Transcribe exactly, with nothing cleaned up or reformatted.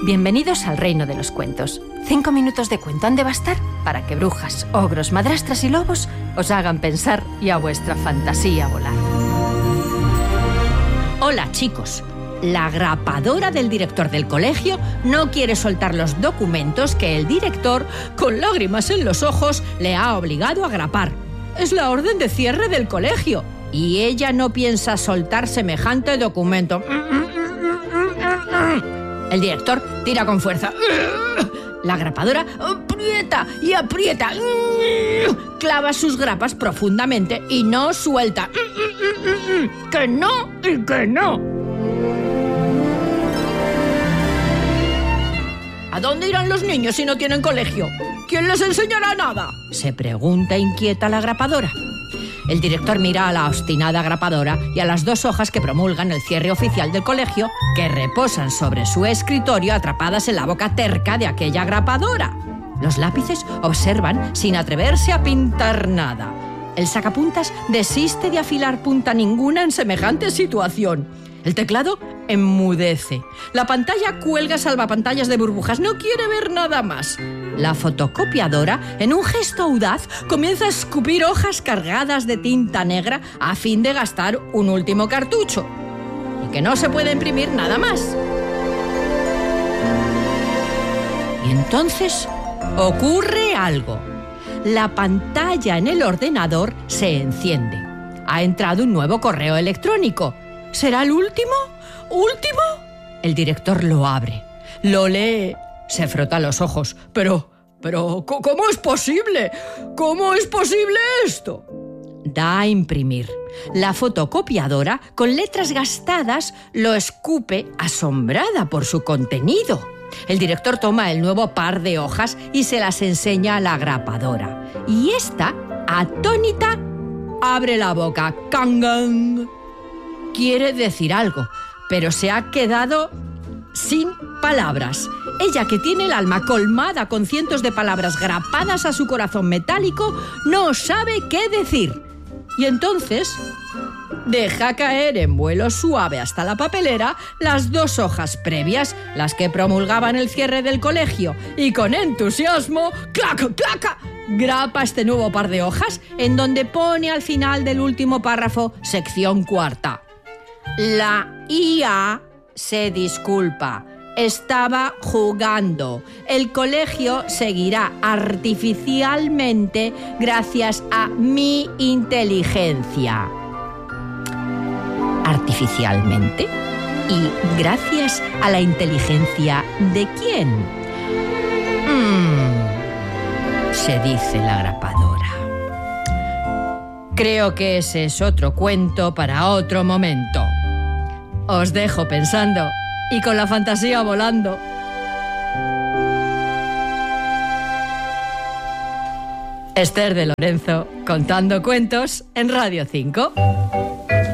Bienvenidos al reino de los cuentos. Cinco minutos de cuento han de bastar para que brujas, ogros, madrastras y lobos os hagan pensar y a vuestra fantasía volar. Hola, chicos. La grapadora del director del colegio no quiere soltar los documentos que el director, con lágrimas en los ojos, le ha obligado a grapar. Es la orden de cierre del colegio y ella no piensa soltar semejante documento. El director tira con fuerza. La grapadora aprieta y aprieta. Clava sus grapas profundamente y no suelta. ¡Que no y que no! ¿A dónde irán los niños si no tienen colegio? ¿Quién les enseñará nada?, se pregunta inquieta la grapadora. El director mira a la obstinada grapadora y a las dos hojas que promulgan el cierre oficial del colegio, que reposan sobre su escritorio atrapadas en la boca terca de aquella grapadora. Los lápices observan sin atreverse a pintar nada. El sacapuntas desiste de afilar punta ninguna en semejante situación. El teclado enmudece. La pantalla cuelga salvapantallas de burbujas. No quiere ver nada más. La fotocopiadora, en un gesto audaz, comienza a escupir hojas cargadas de tinta negra a fin de gastar un último cartucho. Y que no se puede imprimir nada más. Y entonces ocurre algo. La pantalla en el ordenador se enciende. Ha entrado un nuevo correo electrónico. ¿Será el último? ¿Último? El director lo abre, lo lee, se frota los ojos. Pero, pero, ¿cómo es posible? ¿Cómo es posible esto? Da a imprimir. La fotocopiadora, con letras gastadas, lo escupe asombrada por su contenido. El director toma el nuevo par de hojas y se las enseña a la grapadora. Y esta, atónita, abre la boca. ¡Cangan! Quiere decir algo, pero se ha quedado sin palabras. Ella, que tiene el alma colmada con cientos de palabras grapadas a su corazón metálico, no sabe qué decir. Y entonces deja caer en vuelo suave hasta la papelera las dos hojas previas, las que promulgaban el cierre del colegio, y con entusiasmo, ¡claca, claca!, grapa este nuevo par de hojas, en donde pone al final del último párrafo, sección cuarta: la I A se disculpa. Estaba jugando. El colegio seguirá artificialmente gracias a mi inteligencia. ¿Artificialmente? ¿Y gracias a la inteligencia de quién? Mm, se dice la grapadora. Creo que ese es otro cuento para otro momento. Os dejo pensando y con la fantasía volando. Esther de Lorenzo, contando cuentos en Radio cinco.